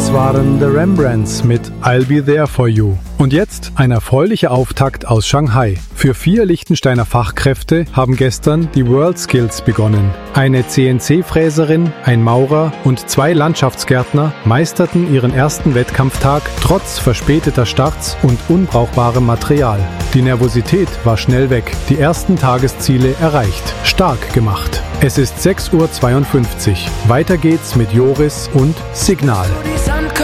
Das waren The Rembrandts mit I'll Be There For You. Und jetzt ein erfreulicher Auftakt aus Shanghai. Für 4 Liechtensteiner Fachkräfte haben gestern die World Skills begonnen. Eine CNC-Fräserin, ein Maurer und 2 Landschaftsgärtner meisterten ihren ersten Wettkampftag trotz verspäteter Starts und unbrauchbarem Material. Die Nervosität war schnell weg, die ersten Tagesziele erreicht. Stark gemacht. Es ist 6:52 Uhr. Weiter geht's mit Joris und Signal.